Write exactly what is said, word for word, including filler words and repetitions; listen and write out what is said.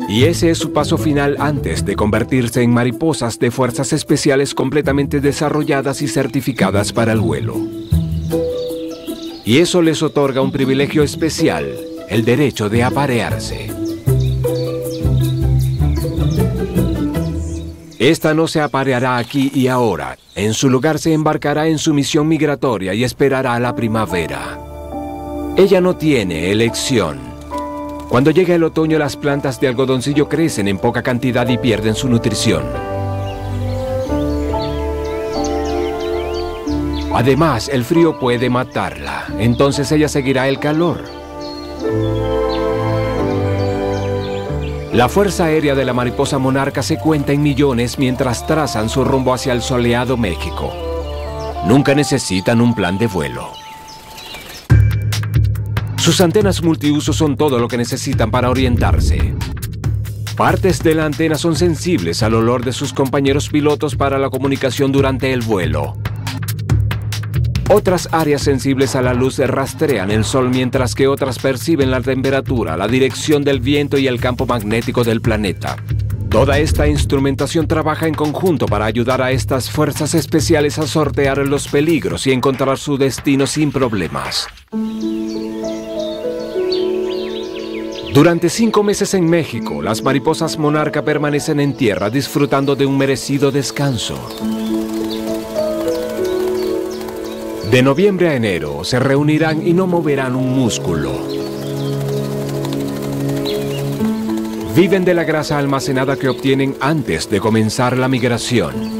Y ese es su paso final antes de convertirse en mariposas de fuerzas especiales completamente desarrolladas y certificadas para el vuelo. Y eso les otorga un privilegio especial, el derecho de aparearse. Esta no se apareará aquí y ahora. En su lugar se embarcará en su misión migratoria y esperará la primavera. Ella no tiene elección. Cuando llega el otoño, las plantas de algodoncillo crecen en poca cantidad y pierden su nutrición. Además, el frío puede matarla. Entonces ella seguirá el calor. La fuerza aérea de la mariposa monarca se cuenta en millones mientras trazan su rumbo hacia el soleado México. Nunca necesitan un plan de vuelo. Sus antenas multiuso son todo lo que necesitan para orientarse. Partes de la antena son sensibles al olor de sus compañeros pilotos para la comunicación durante el vuelo. Otras áreas sensibles a la luz rastrean el sol, mientras que otras perciben la temperatura, la dirección del viento y el campo magnético del planeta. Toda esta instrumentación trabaja en conjunto para ayudar a estas fuerzas especiales a sortear los peligros y encontrar su destino sin problemas. Durante cinco meses en México, las mariposas monarca permanecen en tierra disfrutando de un merecido descanso. De noviembre a enero se reunirán y no moverán un músculo. Viven de la grasa almacenada que obtienen antes de comenzar la migración.